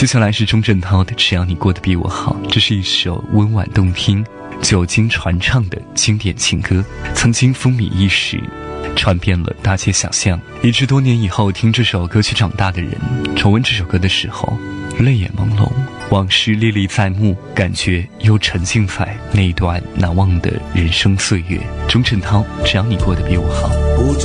接下来是钟镇涛的《只要你过得比我好》，这是一首温婉动听、久经传唱的经典情歌，曾经风靡一时，传遍了大街小巷，以致多年以后听这首歌曲长大的人重温这首歌的时候，泪眼朦胧，往事历历在目，感觉又沉浸在那一段难忘的人生岁月。钟镇涛，只要你过得比我好。